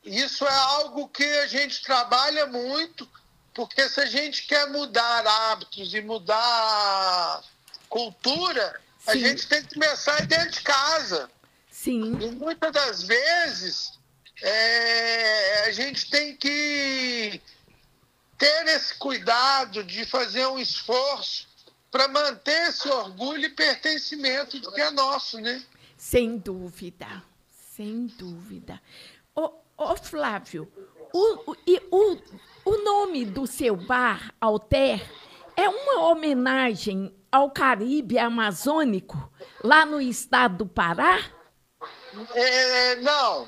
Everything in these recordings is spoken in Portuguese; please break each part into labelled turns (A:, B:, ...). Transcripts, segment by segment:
A: isso é algo que a gente trabalha muito, porque se a gente quer mudar hábitos e mudar cultura, a
B: Sim,
A: gente tem que começar dentro de casa.
B: sim,
A: E muitas das vezes a gente tem que ter esse cuidado de fazer um esforço para manter esse orgulho e pertencimento do que é nosso, né?
B: sem dúvida, sem dúvida. Ô Flávio, o nome do seu bar, Alter, é uma homenagem ao Caribe amazônico, lá no estado do Pará?
A: Não,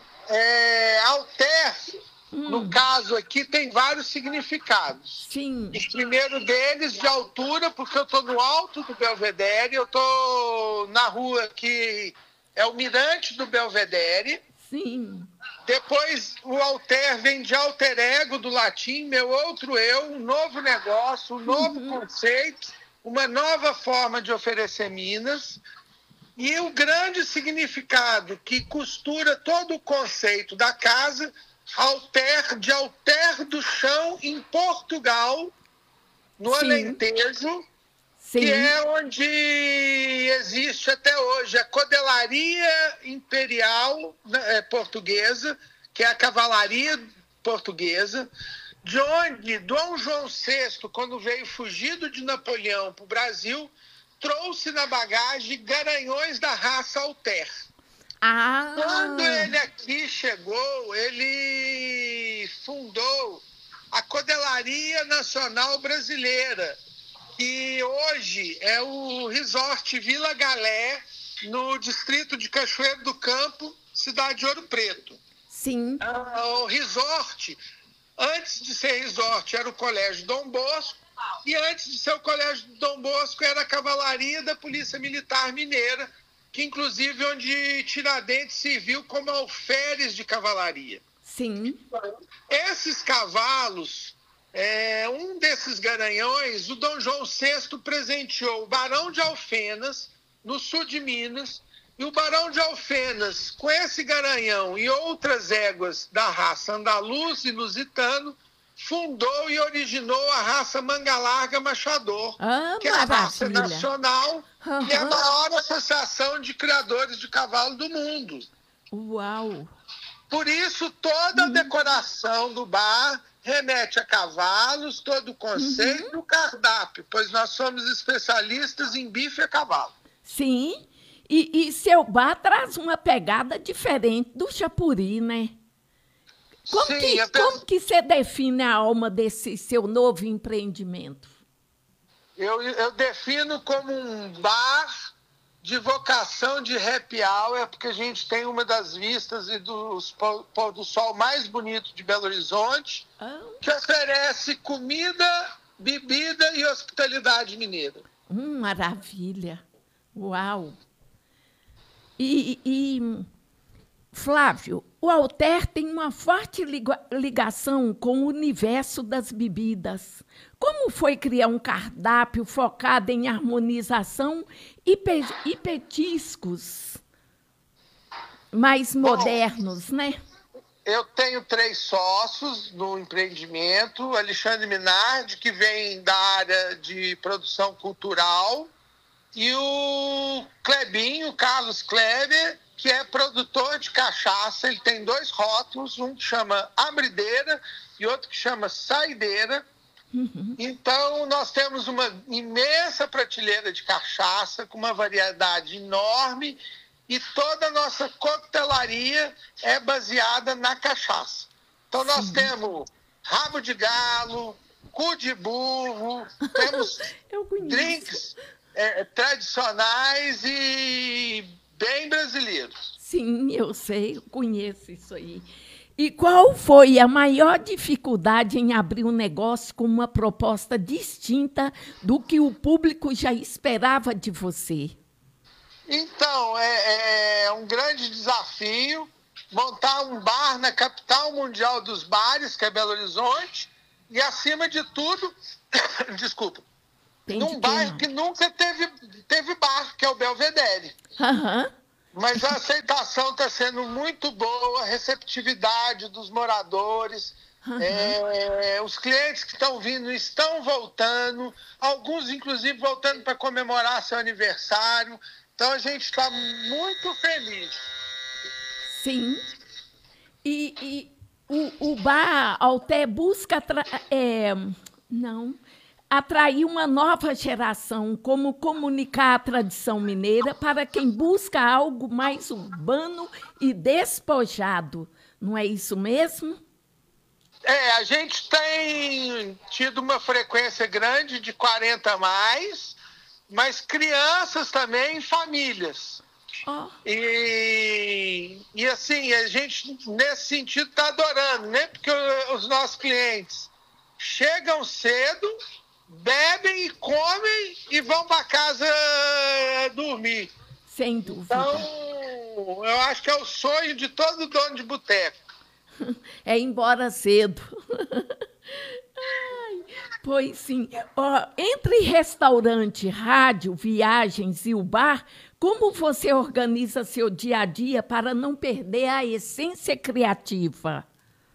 A: Alter, no caso aqui, tem vários significados.
B: Sim,
A: O primeiro deles, de altura, porque eu estou no alto do Belvedere, eu estou na rua que é o mirante do Belvedere.
B: sim.
A: Depois, o alter vem de alter ego, do latim, meu outro eu, um novo negócio, um novo conceito, uma nova forma de oferecer minas. E o grande significado que costura todo o conceito da casa, de alter do chão em Portugal, no
B: Sim,
A: Alentejo, que
B: sim,
A: é onde existe até hoje a Codelaria Imperial Portuguesa, que é a cavalaria portuguesa, de onde Dom João VI, quando veio fugido de Napoleão para o Brasil, trouxe na bagagem garanhões da raça Alter. Quando
B: Ah,
A: ele aqui chegou, ele fundou a Codelaria Nacional Brasileira, que hoje é o Resort Vila Galé, no distrito de Cachoeiro do Campo, cidade de Ouro Preto.
B: sim,
A: O resort, antes de ser resort, era o Colégio Dom Bosco, e antes de ser o Colégio Dom Bosco, era a Cavalaria da Polícia Militar Mineira, que inclusive onde Tiradentes serviu como alferes de cavalaria.
B: sim.
A: Esses cavalos, um desses garanhões, o Dom João VI presenteou o Barão de Alfenas, no sul de Minas, e o Barão de Alfenas, com esse garanhão e outras éguas da raça andaluz e lusitano, fundou e originou a raça Manga Larga Machador,
B: Ah,
A: que é a raça
B: maravilha.
A: nacional e a
B: Aham.
A: maior associação de criadores de cavalo do mundo.
B: Uau.
A: Por isso, toda a decoração do bar remete a cavalos, todo o conceito do cardápio, pois nós somos especialistas em bife a cavalo.
B: Sim. E seu bar traz uma pegada diferente do Chapuri, né?
A: Sim,
B: Como que você define a alma desse seu novo empreendimento?
A: eu defino como um bar de vocação de happy hour, porque a gente tem uma das vistas e dos pôr do sol mais bonito de Belo Horizonte,
B: Ah,
A: que oferece comida, bebida e hospitalidade mineira.
B: maravilha. Uau. E, Flávio, o Alter tem uma forte ligação com o universo das bebidas. Como foi criar um cardápio focado em harmonização e petiscos mais
A: Bom,
B: modernos, né?
A: eu tenho 3 sócios no empreendimento, Alexandre Minardi, que vem da área de produção cultural, e o Clebinho, Carlos Kleber, que é produtor de cachaça. Ele tem 2 rótulos, um que chama Abrideira e outro que chama Saideira. Então, nós temos uma imensa prateleira de cachaça, com uma variedade enorme, e toda a nossa coquetelaria é baseada na cachaça. Então, nós temos rabo de galo, cu de burro, temos
B: Eu conheço.
A: drinks tradicionais e bem brasileiros.
B: Sim, eu sei, eu conheço isso aí. E qual foi a maior dificuldade em abrir um negócio com uma proposta distinta do que o público já esperava de você?
A: Então, é um grande desafio montar um bar na capital mundial dos bares, que é Belo Horizonte, e, acima de tudo, desculpa,
B: Tem de
A: num
B: que
A: bairro
B: não?
A: que nunca teve bar, que é o Belvedere.
B: Aham.
A: Mas a aceitação está sendo muito boa, a receptividade dos moradores, os clientes que estão vindo estão voltando, alguns, inclusive, voltando para comemorar seu aniversário. Então, a gente está muito feliz.
B: Sim. E o bar Alté busca não, atrair uma nova geração, como comunicar a tradição mineira para quem busca algo mais urbano e despojado. Não é isso mesmo?
A: A gente tem tido uma frequência grande de 40 a mais, mas crianças também, famílias.
B: Oh.
A: E assim, a gente, nesse sentido, está adorando, né? Porque os nossos clientes chegam cedo, bebem e comem e vão para casa dormir.
B: Sem dúvida.
A: Então, eu acho que é o sonho de todo dono de boteco.
B: É ir embora cedo. Ai, pois sim. Entre restaurante, rádio, viagens e o bar, como você organiza seu dia a dia para não perder a essência criativa?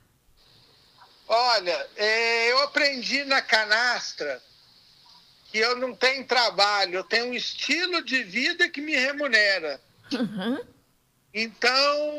A: Olha, eu aprendi na canastra que eu não tenho trabalho, eu tenho um estilo de vida que me remunera. Então,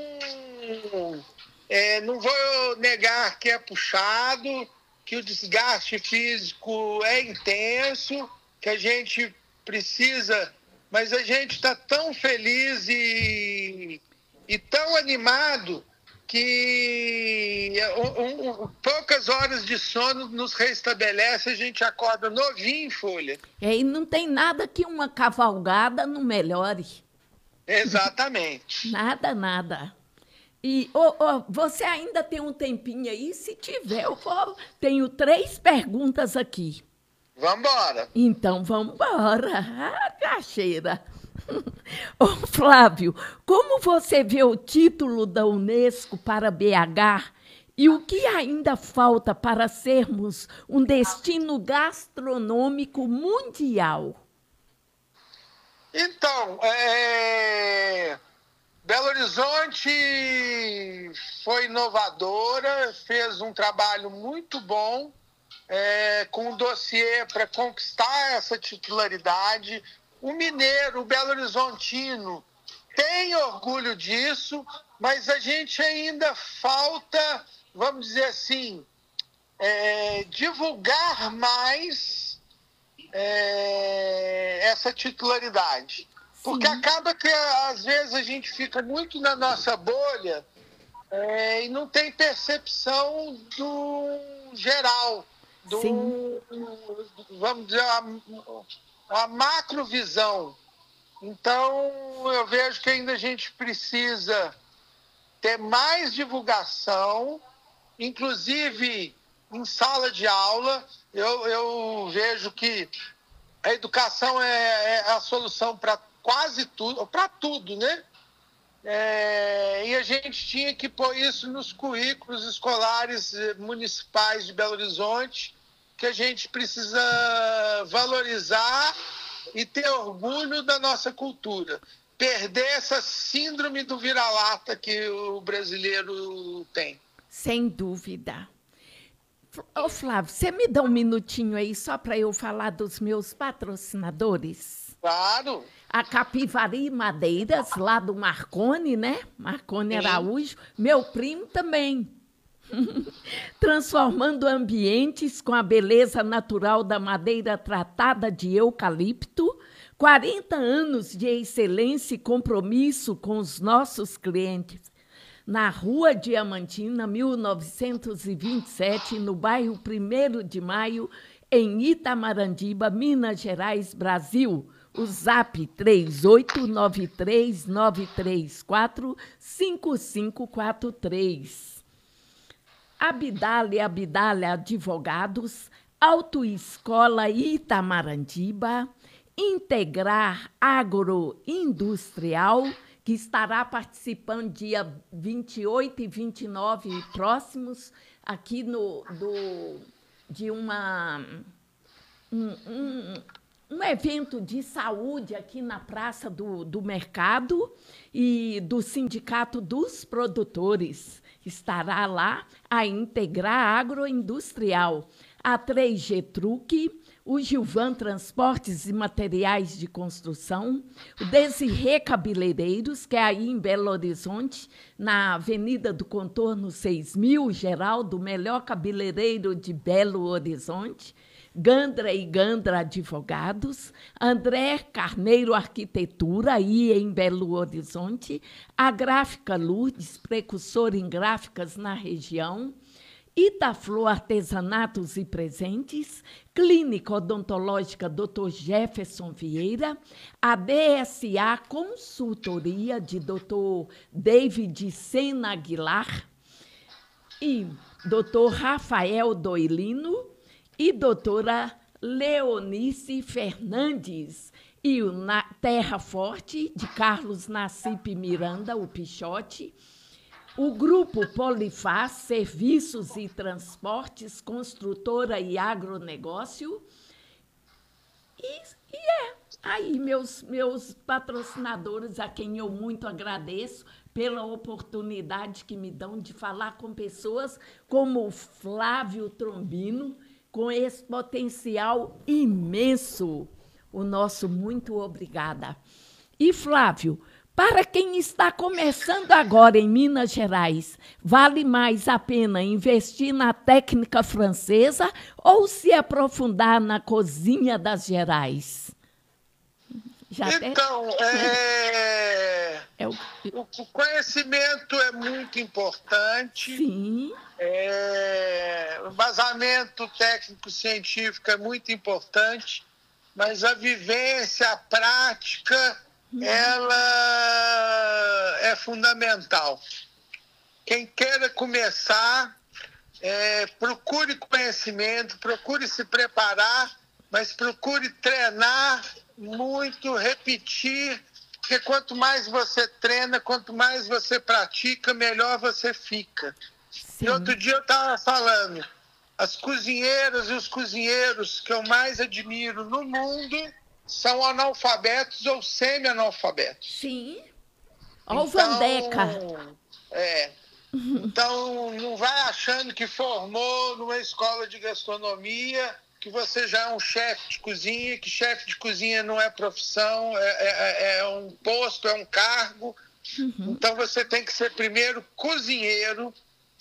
A: não vou negar que é puxado, que o desgaste físico é intenso, que a gente precisa, mas a gente está tão feliz e tão animado que poucas horas de sono nos restabelece, a gente acorda novinho em folha.
B: E não tem nada que uma cavalgada não melhore.
A: Exatamente.
B: Nada. E você ainda tem um tempinho aí? Se tiver, tenho 3 perguntas aqui.
A: Vamos embora.
B: Então, vamos embora. Ah, cacheira. Ô, Flávio, como você vê o título da Unesco para BH e o que ainda falta para sermos um destino gastronômico mundial?
A: Então, Belo Horizonte foi inovadora, fez um trabalho muito bom com um dossiê para conquistar essa titularidade. O mineiro, o belo-horizontino, tem orgulho disso, mas a gente ainda falta, vamos dizer assim, divulgar mais essa titularidade. Porque acaba que, às vezes, a gente fica muito na nossa bolha e não tem percepção do geral, vamos dizer, a macrovisão. Então, eu vejo que ainda a gente precisa ter mais divulgação, inclusive em sala de aula. Eu vejo que a educação é a solução para quase tudo, para tudo, né? E a gente tinha que pôr isso nos currículos escolares municipais de Belo Horizonte, que a gente precisa valorizar e ter orgulho da nossa cultura. Perder essa síndrome do vira-lata que o brasileiro tem.
B: Sem dúvida. Ô, Flávio, você me dá um minutinho aí só para eu falar dos meus patrocinadores?
A: Claro.
B: A Capivari Madeiras, lá do Marconi, né? Marconi Araújo. Meu primo também. Transformando ambientes com a beleza natural da madeira tratada de eucalipto. 40 anos de excelência e compromisso com os nossos clientes. Na Rua Diamantina, 1927, no bairro 1º de Maio, em Itamarandiba, Minas Gerais, Brasil. O zap 3893-934-5543. Abdala Advogados, Autoescola Itamarandiba, Integrar Agroindustrial, que estará participando dia 28 e 29 próximos, aqui de uma... um evento de saúde aqui na Praça do Mercado e do Sindicato dos Produtores. Estará lá a Integrar Agroindustrial, a 3G Truque, o Gilvan Transportes e Materiais de Construção, o Desirê Cabeleireiros, que é aí em Belo Horizonte, na Avenida do Contorno 6000, Geraldo, o melhor cabeleireiro de Belo Horizonte, Gandra e Gandra Advogados, André Carneiro Arquitetura, aí em Belo Horizonte, a Gráfica Lourdes, precursora em gráficas na região, Itaflor Artesanatos e Presentes, Clínica Odontológica Dr. Jefferson Vieira, a DSA Consultoria de Dr. David Sena Aguilar e Dr. Rafael Doilino e doutora Leonice Fernandes e o Terra Forte, de Carlos Nassip Miranda, o Pichote, o Grupo Polifaz, Serviços e Transportes, Construtora e Agronegócio. Aí meus patrocinadores, a quem eu muito agradeço pela oportunidade que me dão de falar com pessoas como o Flávio Trombino, com esse potencial imenso. O nosso muito obrigada. E, Flávio, para quem está começando agora em Minas Gerais, vale mais a pena investir na técnica francesa ou se aprofundar na cozinha das Gerais?
A: Então, o conhecimento é muito importante.
B: Sim.
A: O vazamento técnico-científico é muito importante, mas a vivência, a prática, ela é fundamental. Quem queira começar, procure conhecimento, procure se preparar, mas procure treinar muito, repetir, porque quanto mais você treina, quanto mais você pratica, melhor você fica.
B: Sim.
A: E outro dia eu estava falando, as cozinheiras e os cozinheiros que eu mais admiro no mundo são analfabetos ou semi-analfabetos.
B: Sim. Olha o Vandeca.
A: Então, não vai achando que formou numa escola de gastronomia, que você já é um chefe de cozinha, que chefe de cozinha não é profissão, é um posto, é um cargo. Então, você tem que ser primeiro cozinheiro.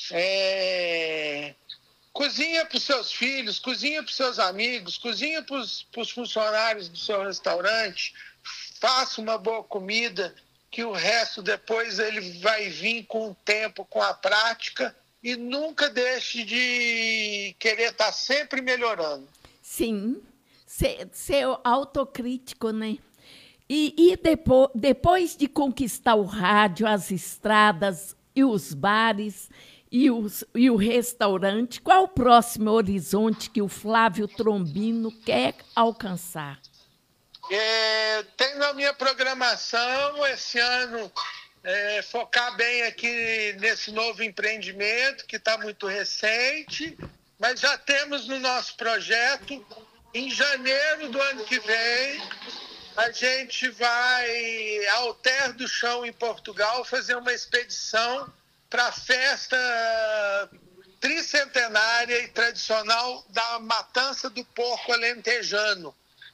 A: Cozinha para os seus filhos, cozinha para os seus amigos, cozinha para os funcionários do seu restaurante, faça uma boa comida, que o resto depois ele vai vir com o tempo, com a prática, e nunca deixe de querer estar sempre melhorando.
B: Sim, ser autocrítico, né? E depois de conquistar o rádio, as estradas e os bares e o restaurante, qual o próximo horizonte que o Flávio Trombino quer alcançar?
A: Tenho na minha programação esse ano focar bem aqui nesse novo empreendimento que está muito recente, mas já temos no nosso projeto, em janeiro do ano que vem, a gente vai ao Alter do Chão, em Portugal, fazer uma expedição para a festa tricentenária e tradicional da matança do porco alentejano,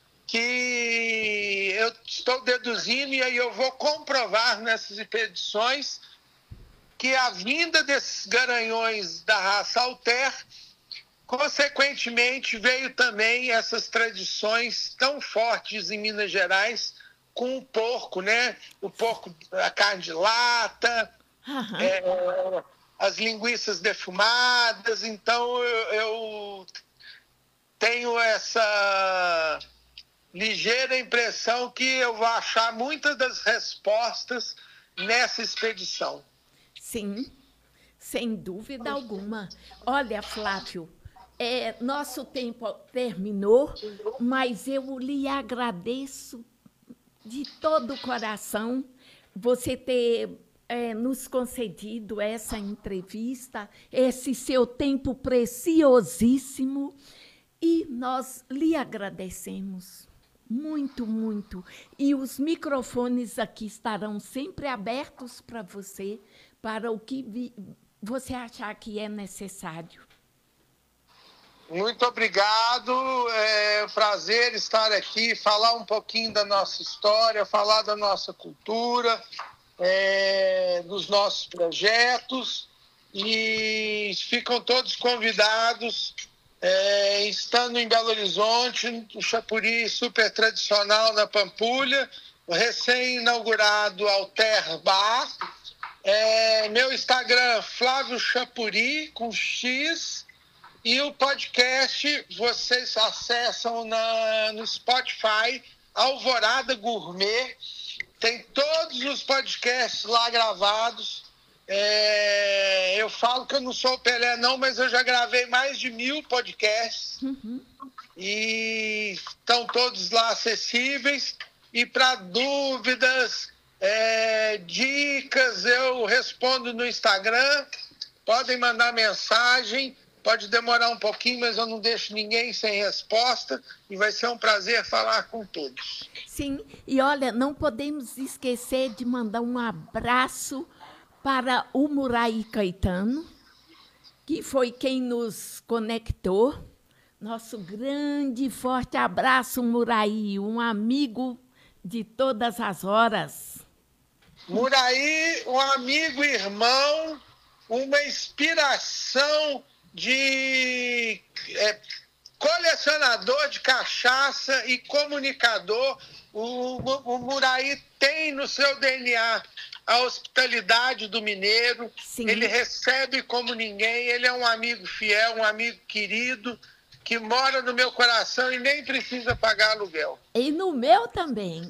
A: que eu estou deduzindo, e aí eu vou comprovar nessas expedições, que a vinda desses garanhões da raça Alter, consequentemente, veio também essas tradições tão fortes em Minas Gerais com o porco, né? O porco, a carne de lata, as linguiças defumadas. Então, eu tenho essa ligeira impressão que eu vou achar muitas das respostas nessa expedição.
B: Sim, sem dúvida alguma. Olha, Flávio, nosso tempo terminou, mas eu lhe agradeço de todo o coração você ter nos concedido essa entrevista, esse seu tempo preciosíssimo, e nós lhe agradecemos. Muito, muito. E os microfones aqui estarão sempre abertos para você, para o que você achar que é necessário.
A: Muito obrigado, é um prazer estar aqui, falar um pouquinho da nossa história, falar da nossa cultura, dos nossos projetos, e ficam todos convidados, estando em Belo Horizonte, o Chapuri super tradicional na Pampulha, o recém-inaugurado Alter Bar, meu Instagram Flávio Chapuri, com X, e o podcast vocês acessam no Spotify, Alvorada Gourmet. Tem todos os podcasts lá gravados. Eu falo que eu não sou o Pelé, não, mas eu já gravei mais de 1000 podcasts. E estão todos lá acessíveis. E para dúvidas, dicas, eu respondo no Instagram. Podem mandar mensagem. Pode demorar um pouquinho, mas eu não deixo ninguém sem resposta e vai ser um prazer falar com todos.
B: Sim, e olha, não podemos esquecer de mandar um abraço para o Muraí Caetano, que foi quem nos conectou. Nosso grande e forte abraço, Muraí, um amigo de todas as horas.
A: Muraí, um amigo, irmão, uma inspiração de colecionador de cachaça e comunicador. O Muraí tem no seu DNA a hospitalidade do mineiro. Sim. Ele recebe como ninguém, ele é um amigo fiel, um amigo querido, que mora no meu coração e nem precisa pagar aluguel.
B: E no meu também.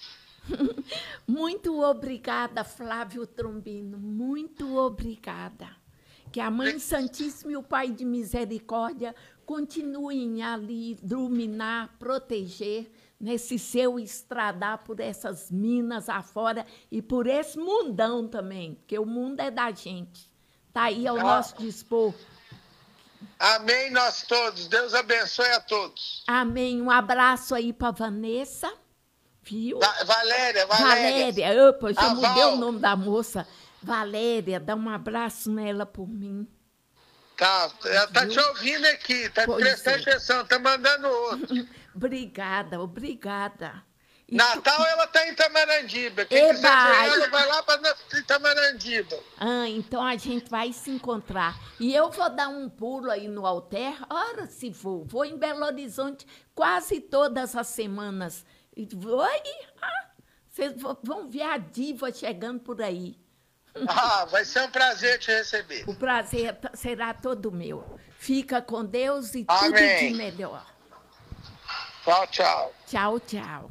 B: Muito obrigada, Flávio Trombino, muito obrigada. Que a Mãe Santíssima e o Pai de Misericórdia continuem ali, iluminar, proteger, nesse seu estradar por essas minas afora e por esse mundão também, porque o mundo é da gente. Está aí ao nosso dispor.
A: Amém, nós todos. Deus abençoe a todos.
B: Amém. Um abraço aí para Vanessa, viu?
A: Valéria.
B: Opa, já mudei o nome da moça. Valéria, dá um abraço nela por mim.
A: Tá, ela tá te ouvindo aqui, tá prestando atenção, tá mandando outro.
B: Obrigada.
A: E Natal ela tá em Itamarandiba. Quem quiser ver ela, vai lá para Itamarandiba.
B: Então a gente vai se encontrar. E eu vou dar um pulo aí no Alter, ora se vou. Vou em Belo Horizonte quase todas as semanas. Vocês vão ver a diva chegando por aí.
A: Vai ser um prazer te receber.
B: O prazer será todo meu. Fica com Deus e
A: Amém.
B: Tudo de melhor.
A: Tchau.
B: Tchau.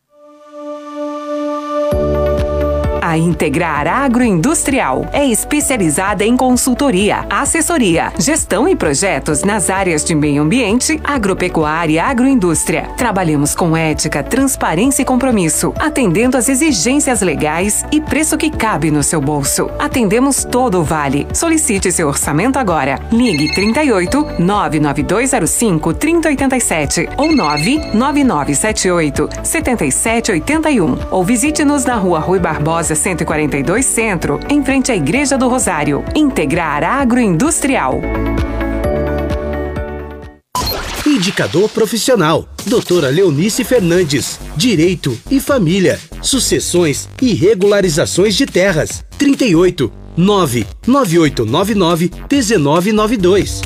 C: A Integrar Agroindustrial é especializada em consultoria, assessoria, gestão e projetos nas áreas de meio ambiente, agropecuária e agroindústria. Trabalhamos com ética, transparência e compromisso, atendendo às exigências legais e preço que cabe no seu bolso. Atendemos todo o Vale. Solicite seu orçamento agora. Ligue 38 99205 3087 ou 99978 7781 ou visite-nos na Rua Rui Barbosa 142 Centro, em frente à Igreja do Rosário. Integrar Agroindustrial.
D: Indicador profissional. Doutora Leonice Fernandes. Direito e Família. Sucessões e regularizações de terras. 38 99899 1992.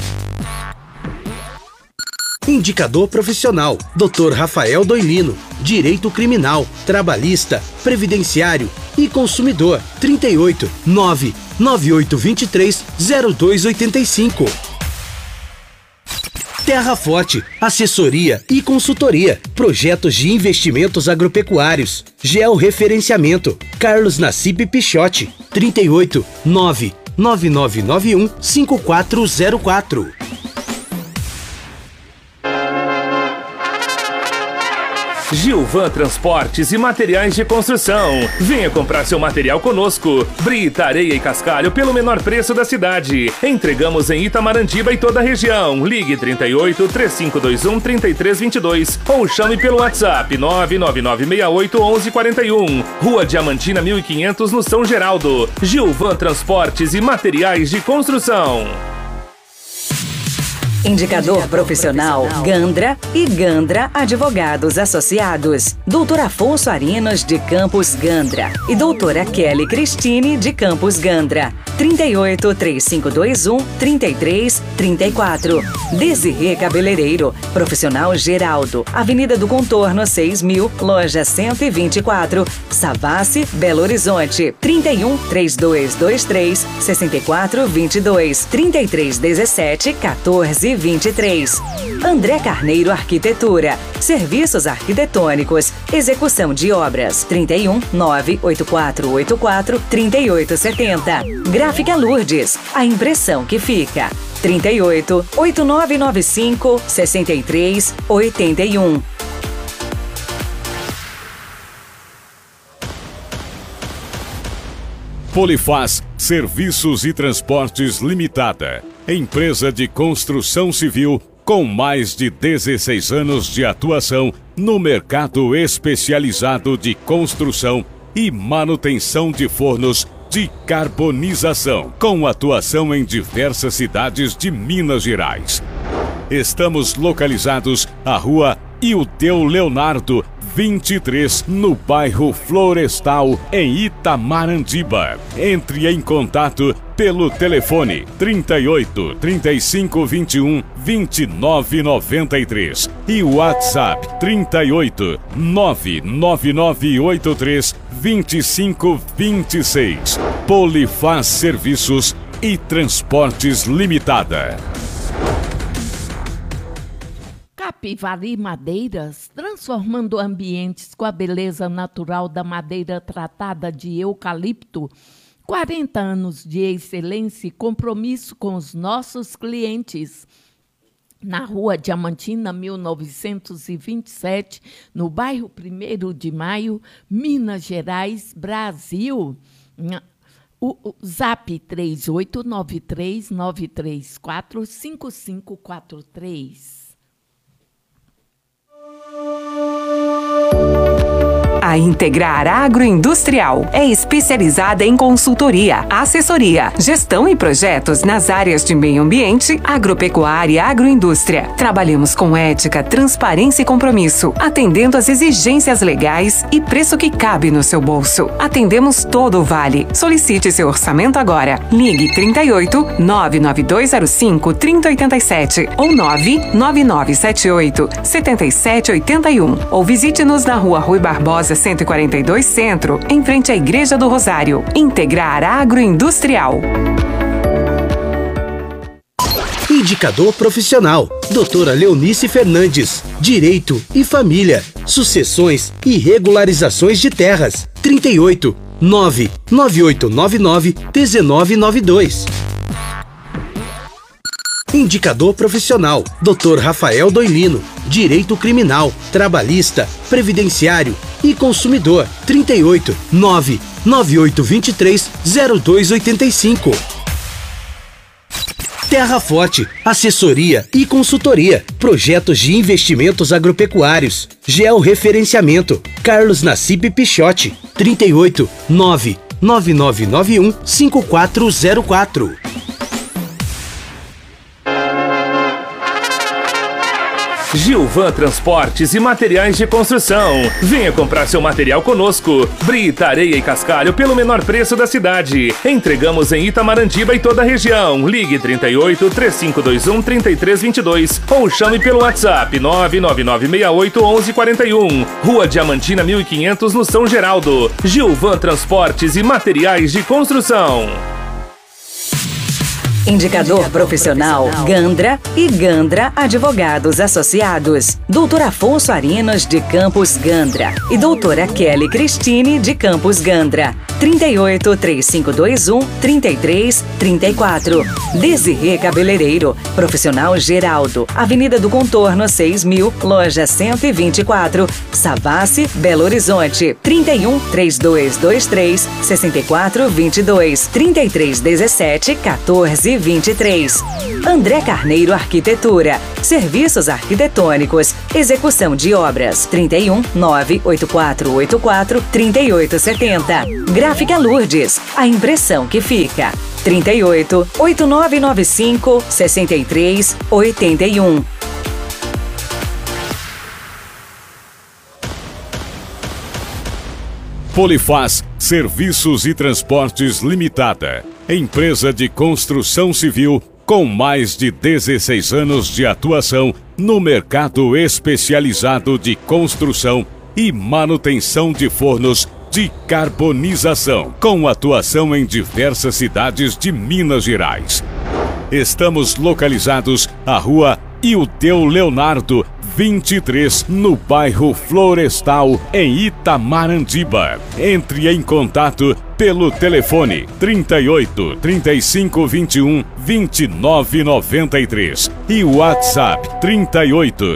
D: Indicador profissional, Dr. Rafael Doilino, Direito Criminal, Trabalhista, Previdenciário e Consumidor, 38 99823 0285. Terra Forte, Assessoria e Consultoria, Projetos de Investimentos Agropecuários, Georreferenciamento, Carlos Nassib Pichotti, 38 99991 5404.
E: Gilvan Transportes e Materiais de Construção. Venha comprar seu material conosco. Brita, areia e cascalho pelo menor preço da cidade. Entregamos em Itamarandiba e toda a região. Ligue 38 3521 3322 ou chame pelo WhatsApp 99968 1141. Rua Diamantina 1500 no São Geraldo. Gilvan Transportes e Materiais de Construção.
C: Indicador profissional Gandra e Gandra Advogados Associados. Doutor Afonso Arinos de Campos Gandra e doutora Kelly Cristine de Campos Gandra. 38 3521 3334. Desirê Cabeleireiro, Profissional Geraldo, Avenida do Contorno 6000, Loja 124, Savassi, Belo Horizonte. 31 3223 6422 3317 1423. André Carneiro Arquitetura, Serviços Arquitetônicos, Execução de Obras. 31 98484 3870. Gráfica Lourdes, a impressão que fica. 38 8995 6381.
F: Polifaz Serviços e Transportes Limitada. Empresa de construção civil com mais de 16 anos de atuação no mercado especializado de construção e manutenção de fornos de carbonização, com atuação em diversas cidades de Minas Gerais. Estamos localizados à Rua Ildeu Leonardo, 23, no bairro Florestal, em Itamarandiba. Entre em contato pelo telefone 38 35 21 29 93 e o WhatsApp 38 99983 25 26. Polifaz Serviços e Transportes Limitada.
B: Capivari Madeiras, transformando ambientes com a beleza natural da madeira tratada de eucalipto. 40 anos de excelência e compromisso com os nossos clientes. Na Rua Diamantina, 1927, no bairro 1º de Maio, Minas Gerais, Brasil. O Zap 3893-934-5543.
C: A Integrar Agroindustrial é especializada em consultoria, assessoria, gestão e projetos nas áreas de meio ambiente, agropecuária e agroindústria. Trabalhamos com ética, transparência e compromisso, atendendo às exigências legais e preço que cabe no seu bolso. Atendemos todo o Vale. Solicite seu orçamento agora. Ligue 38 99205 3087 ou 99978 7781 ou visite-nos na Rua Rui Barbosa 142 Centro, em frente à Igreja do Rosário. Integrar Agroindustrial.
D: Indicador profissional. Doutora Leonice Fernandes. Direito e Família. Sucessões e regularizações de terras. 38 99899 1992. Indicador profissional. Dr. Rafael Doilino. Direito Criminal, Trabalhista, Previdenciário e Consumidor. 38 99823 0285. Terra Forte, assessoria e consultoria, projetos de investimentos agropecuários, georreferenciamento, Carlos Nassib Pichotti, 38 99991 5404.
E: Gilvan Transportes e Materiais de Construção. Venha comprar seu material conosco. Brita, areia e cascalho pelo menor preço da cidade. Entregamos em Itamarandiba e toda a região. Ligue 38 3521 3322 ou chame pelo WhatsApp 99968 1141. Rua Diamantina 1500 no São Geraldo. Gilvan Transportes e Materiais de Construção.
C: Indicador profissional Gandra e Gandra Advogados Associados. Doutor Afonso Arinos de Campos Gandra e doutora Kelly Cristine de Campos Gandra. 38 3521 3334. Desirê Cabeleireiro, Profissional Geraldo, Avenida do Contorno 6000, Loja 124, Savassi, Belo Horizonte. 31 3223 6422 3317 1423. André Carneiro Arquitetura, Serviços arquitetônicos, execução de obras. 31 98484 3870. Gráfica Lourdes, a impressão que fica. 38 8995 6381.
F: Polifaz Serviços e Transportes Limitada. Empresa de construção civil com mais de 16 anos de atuação no mercado especializado de construção e manutenção de fornos de carbonização, com atuação em diversas cidades de Minas Gerais. Estamos localizados à Rua Ildeu Leonardo, 23, no bairro Florestal, em Itamarandiba. Entre em contato pelo telefone 38 35 21 29 93 e WhatsApp 38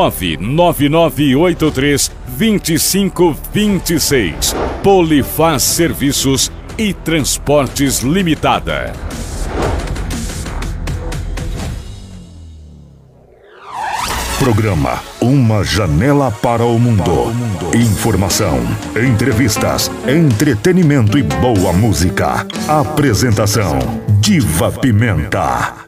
F: 99983 25 26. Polifaz Serviços e Transportes Limitada.
G: Programa Uma Janela para o Mundo. Informação, entrevistas, entretenimento e boa música. Apresentação: Diva Pimenta.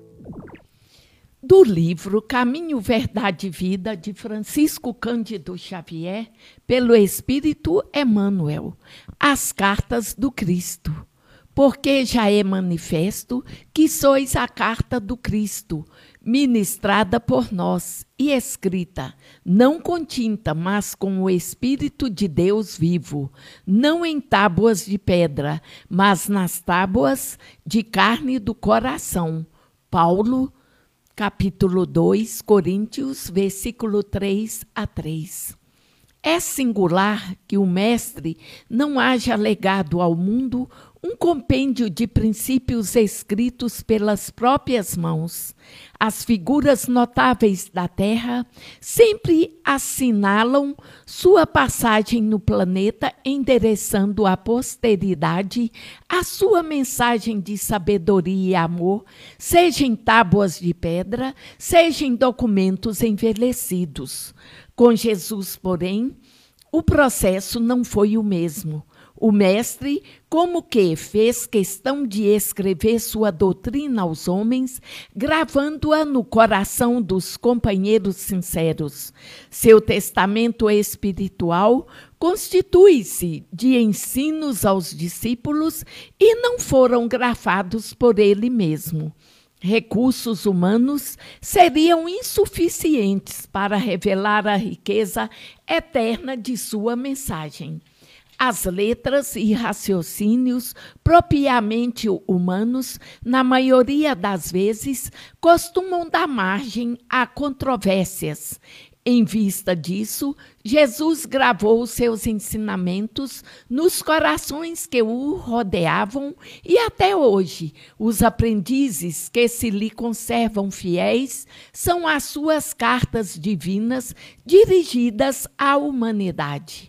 B: Do livro Caminho, Verdade e Vida, de Francisco Cândido Xavier, pelo Espírito Emmanuel, As Cartas do Cristo. Porque já é manifesto que sois a carta do Cristo, ministrada por nós e escrita, não com tinta, mas com o Espírito de Deus vivo, não em tábuas de pedra, mas nas tábuas de carne do coração. Paulo, capítulo 2, Coríntios, versículo 3 a 3. É singular que o Mestre não haja legado ao mundo um compêndio de princípios escritos pelas próprias mãos. As figuras notáveis da Terra sempre assinalam sua passagem no planeta, endereçando à posteridade a sua mensagem de sabedoria e amor, seja em tábuas de pedra, seja em documentos envelhecidos. Com Jesus, porém, o processo não foi o mesmo. O Mestre, como que fez questão de escrever sua doutrina aos homens, gravando-a no coração dos companheiros sinceros. Seu testamento espiritual constitui-se de ensinos aos discípulos e não foram grafados por ele mesmo. Recursos humanos seriam insuficientes para revelar a riqueza eterna de sua mensagem. As letras e raciocínios propriamente humanos, na maioria das vezes, costumam dar margem a controvérsias. Em vista disso, Jesus gravou seus ensinamentos nos corações que o rodeavam e até hoje os aprendizes que se lhe conservam fiéis são as suas cartas divinas dirigidas à humanidade.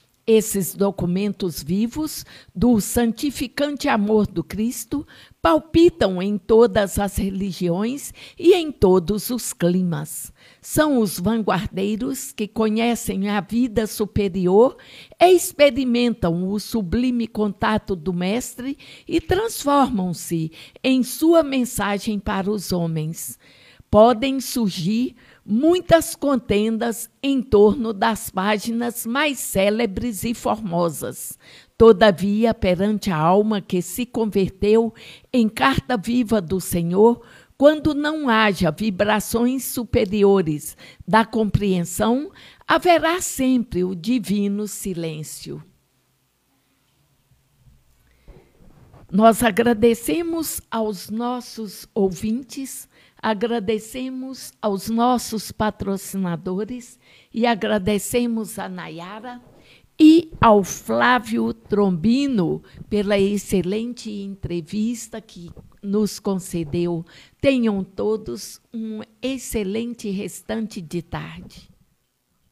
B: Esses documentos vivos do santificante amor do Cristo palpitam em todas as religiões e em todos os climas. São os vanguardeiros que conhecem a vida superior e experimentam o sublime contato do Mestre e transformam-se em sua mensagem para os homens. Podem surgir muitas contendas em torno das páginas mais célebres e formosas. Todavia, perante a alma que se converteu em carta viva do Senhor, quando não haja vibrações superiores da compreensão, haverá sempre o divino silêncio. Nós agradecemos aos nossos ouvintes, agradecemos aos nossos patrocinadores e agradecemos a Nayara e ao Flávio Trombino pela excelente entrevista que nos concedeu. Tenham todos um excelente restante de tarde.